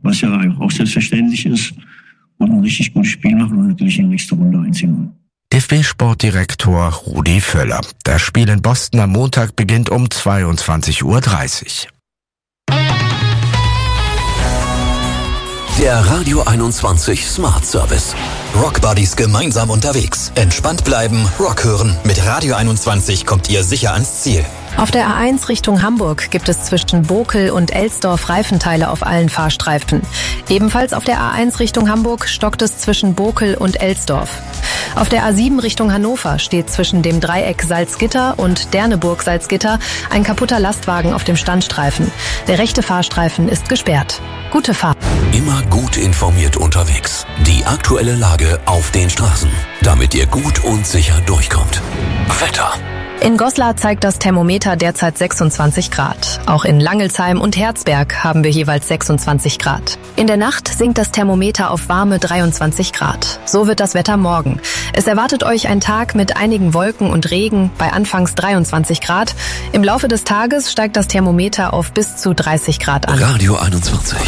was ja auch selbstverständlich ist, und ein richtig gutes Spiel machen und natürlich in die nächste Runde einziehen. DFB-Sportdirektor Rudi Völler. Das Spiel in Boston am Montag beginnt um 22:30 Uhr. Der Radio 21 Smart Service. Rock Buddies gemeinsam unterwegs. Entspannt bleiben, Rock hören. Mit Radio 21 kommt ihr sicher ans Ziel. Auf der A1 Richtung Hamburg gibt es zwischen Bokel und Elsdorf Reifenteile auf allen Fahrstreifen. Ebenfalls auf der A1 Richtung Hamburg stockt es zwischen Bokel und Elsdorf. Auf der A7 Richtung Hannover steht zwischen dem Dreieck Salzgitter und Derneburg-Salzgitter ein kaputter Lastwagen auf dem Standstreifen. Der rechte Fahrstreifen ist gesperrt. Gute Fahrt. Immer gut informiert unterwegs. Die aktuelle Lage auf den Straßen, damit ihr gut und sicher durchkommt. Wetter. In Goslar zeigt das Thermometer derzeit 26 Grad. Auch in Langelsheim und Herzberg haben wir jeweils 26 Grad. In der Nacht sinkt das Thermometer auf warme 23 Grad. So wird das Wetter morgen. Es erwartet euch ein Tag mit einigen Wolken und Regen bei anfangs 23 Grad. Im Laufe des Tages steigt das Thermometer auf bis zu 30 Grad an. Radio 21.